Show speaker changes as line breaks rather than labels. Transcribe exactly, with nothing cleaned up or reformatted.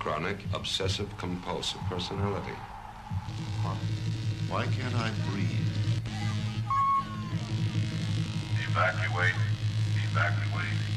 chronic obsessive-compulsive personality.
Huh? Why can't I breathe?
Evacuate. Evacuate.